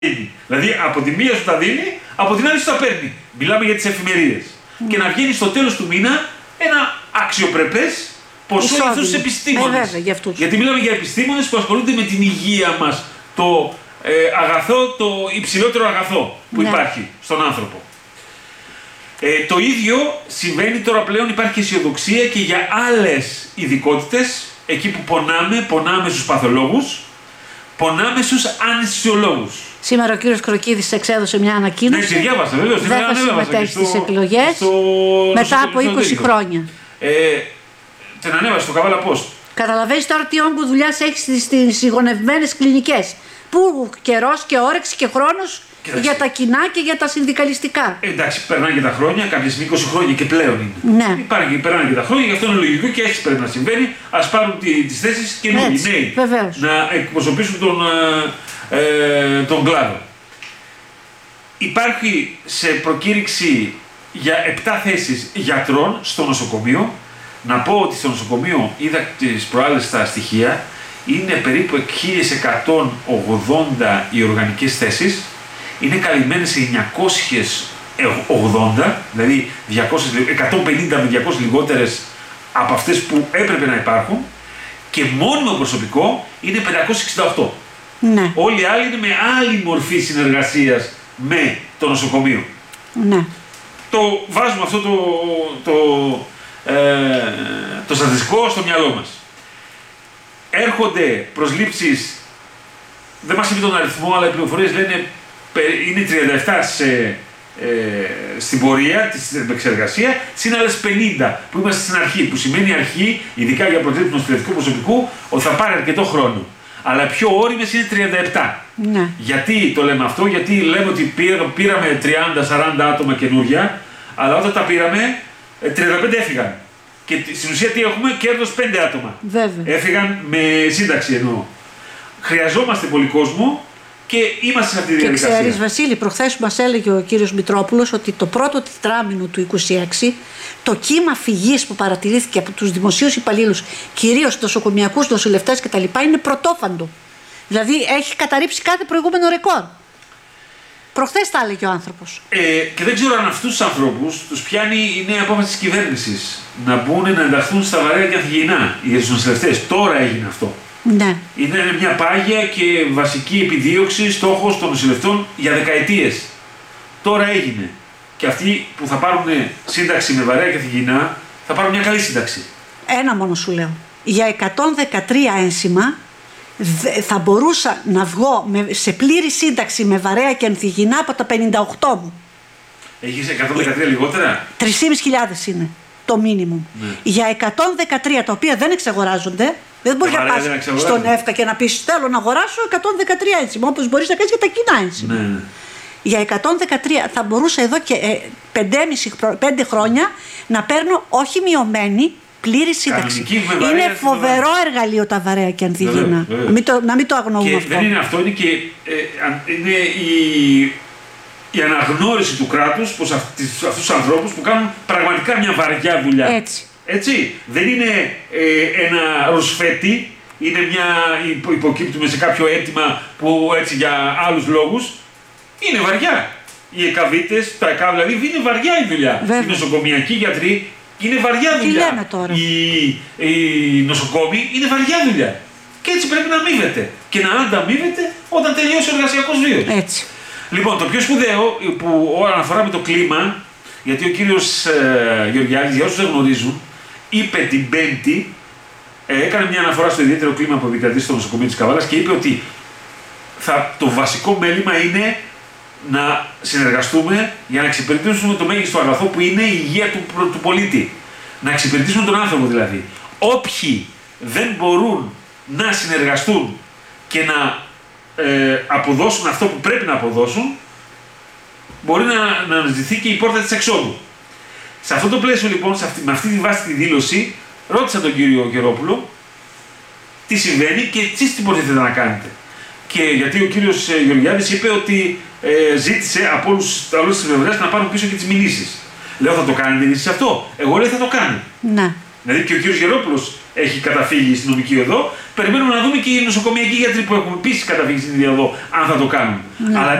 Δηλαδή από τη μία σου τα δίνει, από την άλλη σου τα παίρνει. Μιλάμε για τις εφημερίδες. Και να βγαίνει στο τέλος του μήνα ένα αξιοπρεπές ποσό για αυτούς τους επιστήμονες. Γιατί μιλάμε για επιστήμονες που ασχολούνται με την υγεία μας. Το αγαθό, το υψηλότερο αγαθό που υπάρχει στον άνθρωπο. Το ίδιο συμβαίνει τώρα πλέον, υπάρχει και αισιοδοξία και για άλλες ειδικότητες. Εκεί που πονάμε στους παθολόγους, πονάμε στους αναισθησιολόγους. Σήμερα ο κύριος Κροκίδης εξέδωσε μια ανακοίνωση. Ναι, τη διάβασα βεβαίως. Δεν θα συμμετέχει στις εκλογές μετά από 20 χρόνια. Την ανέβασε στο Καβάλα Post. Καταλαβαίνεις τώρα τι όγκο δουλειάς έχει στις συγγονευμένες κλινικές. Πού καιρός και όρεξη και χρόνος για τα κοινά και για τα συνδικαλιστικά. Εντάξει, περνάνε και τα χρόνια, κάποια στιγμή 20 χρόνια και πλέον είναι. Ναι. Περνάνε και τα χρόνια, γι' αυτό είναι λογικό και έτσι πρέπει να συμβαίνει. Ας πάρουν τις θέσεις και νέοι να εκπροσωπήσουν τον κλάδο. Υπάρχει σε προκήρυξη για 7 θέσεις γιατρών στο νοσοκομείο. Να πω ότι στο νοσοκομείο, είδα τις προάλλες στα στοιχεία, είναι περίπου 1180 οι οργανικές θέσεις. Είναι καλυμμένες σε 980, δηλαδή 150 με 200 λιγότερες από αυτές που έπρεπε να υπάρχουν, και μόνιμο προσωπικό είναι 568. Ναι. Όλοι οι άλλοι είναι με άλλη μορφή συνεργασίας με το νοσοκομείο. Ναι. Το βάζουμε αυτό το στατιστικό στο μυαλό μας. Έρχονται προσλήψεις, δεν μας είπε τον αριθμό, αλλά οι πληροφορίες λένε είναι 37 στην πορεία της επεξεργασία, συν άλλες 50 που είμαστε στην αρχή. Που σημαίνει αρχή, ειδικά για προτείνωση νοσηλευτικού προσωπικού, ότι θα πάρει αρκετό χρόνο. Αλλά πιο όριμες είναι 37. Ναι. Γιατί το λέμε αυτό? Γιατί λέμε ότι πήραμε 30-40 άτομα καινούργια, αλλά όταν τα πήραμε, 35 έφυγαν. Και στην ουσία τι έχουμε? Κέρδος 5 άτομα. Βέβαια. Έφυγαν με σύνταξη εννοώ. Χρειαζόμαστε πολύ κόσμο. Και είμαστε σε αυτή τη διαδικασία. Και ξέρεις, Βασίλη, προχθές μας έλεγε ο κύριος Μητρόπουλος ότι το πρώτο τετράμινο του 26 το κύμα φυγής που παρατηρήθηκε από τους δημοσίους υπαλλήλους, κυρίως νοσοκομιακούς, νοσηλευτές κτλ., είναι πρωτόφαντο. Δηλαδή έχει καταρρύψει κάθε προηγούμενο ρεκόρ. Προχθές τα έλεγε ο άνθρωπος. Και δεν ξέρω αν αυτούς τους ανθρώπους τους πιάνει η νέα απόφαση της κυβέρνησης να μπουν να ενταχθούν στα βαρέα και ανθυγιεινά για τους νοσηλευτές. Τώρα έγινε αυτό. Ναι. Είναι μια πάγια και βασική επιδίωξη, στόχος των νοσηλευτών για δεκαετίες. Τώρα έγινε. Και αυτοί που θα πάρουν σύνταξη με βαρέα και ανθυγιεινά θα πάρουν μια καλή σύνταξη. Ένα μόνο σου λέω. Για 113 ένσημα θα μπορούσα να βγω σε πλήρη σύνταξη με βαρέα και ανθυγιεινά από τα 58 μου. Έχεις 113 λιγότερα? 3.500 είναι το μίνιμουμ. Ναι. Για 113 τα οποία δεν εξαγοράζονται. Δεν μπορεί να πας στον ΕΦΚΑ και να πεις θέλω να αγοράσω 113 ένσημα, όπως μπορείς να κάνεις για τα κοινά ένσημα. Ναι. Για 113 θα μπορούσα εδώ και 5 χρόνια να παίρνω όχι μειωμένη, πλήρη σύνταξη. Είναι φοβερό εργαλείο τα βαρέα και ανθυγιεινά. Να μην το αγνοούμε και αυτό. Δεν είναι αυτό, είναι και είναι η αναγνώριση του κράτους προς αυτούς τους ανθρώπους που κάνουν πραγματικά μια βαριά δουλειά. Έτσι, δεν είναι ένα ρουσφέτη, είναι υποκύπτουμε σε κάποιο αίτημα που έτσι για άλλους λόγους. Είναι βαριά. Οι εκαβίτες, τα ΕΚΑΒ δηλαδή, είναι βαριά η δουλειά. Οι νοσοκομιακοί γιατροί είναι βαριά δουλειά. Τι λέμε τώρα? Οι νοσοκόμοι είναι βαριά δουλειά. Και έτσι πρέπει να αμείβεται. Και να ανταμείβεται όταν τελειώσει ο εργασιακός βίος. Έτσι. Λοιπόν, το πιο σπουδαίο που αναφορά με το κλίμα, γιατί ο κύριος Γεωργιάδης, για όσους δεν γνωρίζουν, είπε την Πέμπτη, έκανε μια αναφορά στο ιδιαίτερο κλίμα που επικρατεί στο νοσοκομείο της Καβάλας και είπε ότι το βασικό μέλημα είναι να συνεργαστούμε για να εξυπηρετήσουμε το μέγιστο αγαθό που είναι η υγεία του πολίτη. Να εξυπηρετήσουμε τον άνθρωπο δηλαδή. Όποιοι δεν μπορούν να συνεργαστούν και να αποδώσουν αυτό που πρέπει να αποδώσουν, μπορεί να αναζητηθεί και η πόρτα της εξόδου. Σε αυτό το πλαίσιο λοιπόν, με αυτή τη βάση τη δήλωση, ρώτησα τον κύριο Γερόπουλο τι συμβαίνει και εσείς τι μπορείτε να κάνετε. Και γιατί ο κύριος Γεωργιάδης είπε ότι ζήτησε από όλες τις πλευρές να πάρουν πίσω και τις μηνύσεις. Λέω, θα το κάνετε εσείς αυτό? Εγώ λέω θα το κάνω. Ναι. Δηλαδή και ο κύριος Γερόπουλος έχει καταφύγει στην νομική οδό. Περιμένουμε να δούμε και οι νοσοκομιακοί γιατροί που έχουν επίσης καταφύγει στην ίδια οδό, αν θα το κάνουν. Ναι. Αλλά